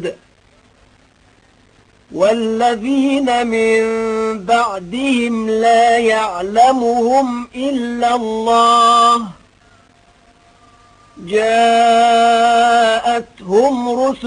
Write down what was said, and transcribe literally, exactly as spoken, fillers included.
ثمود والذين من بعدهم لا يعلمهم إلا الله جاءتهم رسل